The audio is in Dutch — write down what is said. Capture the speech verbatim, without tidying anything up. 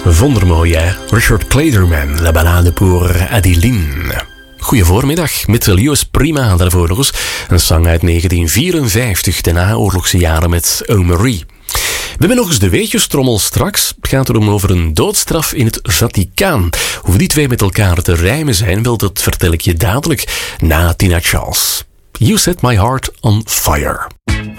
Wondermooi, hè? Richard Clayderman, La Ballade pour Adeline. Goeie voormiddag, met Lewis Prima daarvoor nog eens. Een zang uit negentien vierenvijftig, de naoorlogse jaren met O Marie. We hebben nog eens de weetjestrommel straks. Het gaat erom over een doodstraf in het Vaticaan. Hoe die twee met elkaar te rijmen zijn, wel, dat vertel ik je dadelijk na Tina Charles. You Set My Heart on Fire.